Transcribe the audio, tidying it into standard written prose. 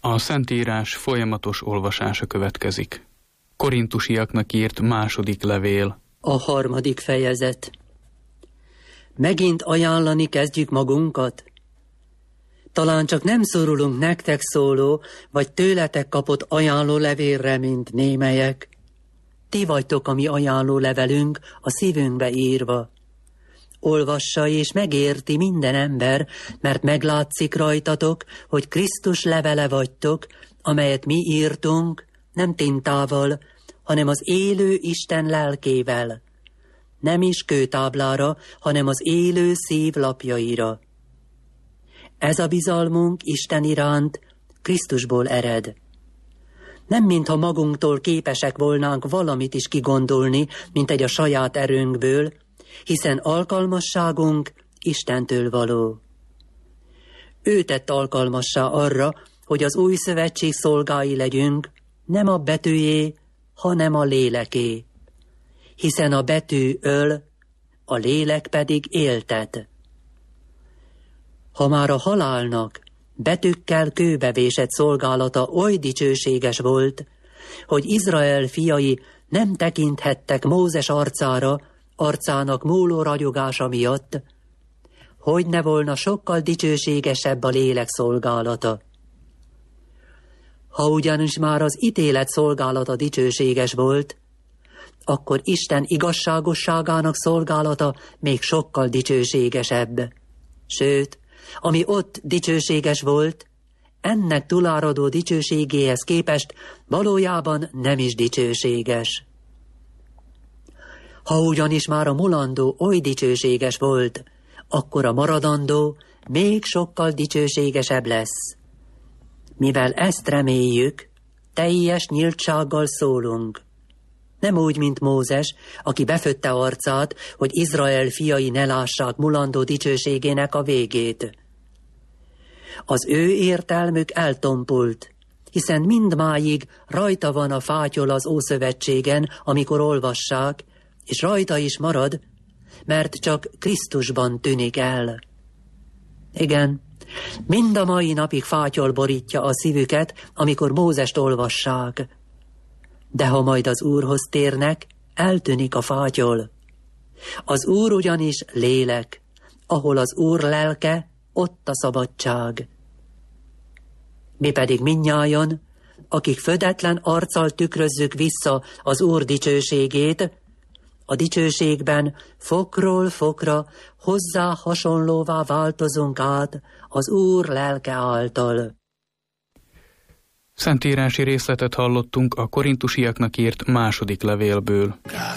A Szentírás folyamatos olvasása következik. Korintusiaknak írt második levél. A 3. fejezet. Megint ajánlani kezdjük magunkat? Talán csak nem szorulunk nektek szóló, vagy tőletek kapott ajánló levélre, mint némelyek. Ti vagytok a mi ajánló levelünk, a szívünkbe írva. Olvassa és megérti minden ember, mert meglátszik rajtatok, hogy Krisztus levele vagytok, amelyet mi írtunk, nem tintával, hanem az élő Isten lelkével. Nem is kőtáblára, hanem az élő szív lapjaira. Ez a bizalmunk Isten iránt Krisztusból ered. Nem mintha magunktól képesek volnánk valamit is kigondolni, mint egy a saját erőnkből, hiszen alkalmasságunk Istentől való. Ő tett alkalmassá arra, hogy az új szövetség szolgái legyünk, nem a betűjé, hanem a léleké. Hiszen a betű öl, a lélek pedig éltet. Ha már a halálnak betűkkel kőbevésett szolgálata oly dicsőséges volt, hogy Izrael fiai nem tekinthettek Mózes arcának múló ragyogása miatt, hogy ne volna sokkal dicsőségesebb a lélek szolgálata. Ha ugyanis már az ítélet szolgálata dicsőséges volt, akkor Isten igazságosságának szolgálata még sokkal dicsőségesebb. Sőt, ami ott dicsőséges volt, ennek túláradó dicsőségéhez képest valójában nem is dicsőséges. Ha ugyanis már a mulandó oly dicsőséges volt, akkor a maradandó még sokkal dicsőségesebb lesz. Mivel ezt reméljük, teljes nyíltsággal szólunk. Nem úgy, mint Mózes, aki befötte arcát, hogy Izrael fiai ne lássák mulandó dicsőségének a végét. Az ő értelmük eltompult, hiszen mindmáig rajta van a fátyol az Ószövetségen, amikor olvassák, és rajta is marad, mert csak Krisztusban tűnik el. Igen, mind a mai napig fátyol borítja a szívüket, amikor Mózest olvassák. De ha majd az Úrhoz térnek, eltűnik a fátyol. Az Úr ugyanis lélek, ahol az Úr lelke, ott a szabadság. Mi pedig mindnyájan, akik födetlen arccal tükrözzük vissza az Úr dicsőségét, a dicsőségben fokról fokra hozzá hasonlóvá változunk át az Úr lelke által. Szentírási részletet hallottunk a korintusiaknak írt második levélből.